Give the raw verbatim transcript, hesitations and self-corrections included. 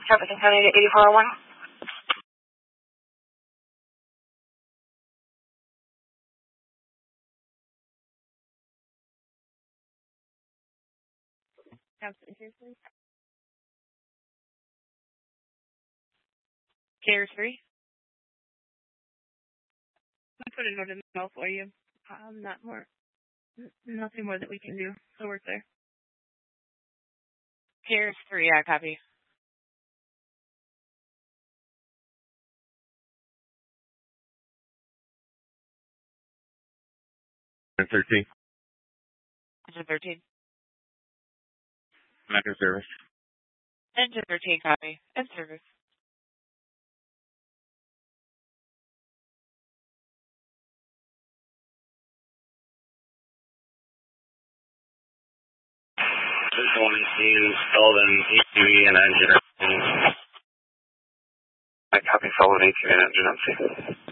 Jefferson County to eighty-four oh one. Carrier three. I'll put a note in the mail for you. Um, not more, nothing more that we can do. So work there. Carrier three, yeah, copy. thirteen. Engine thirteen. Active service. Engine thirteen, copy. And service. one eighteen, Sullivan, E T V, and engine. I copy Sullivan, E T V, and engine.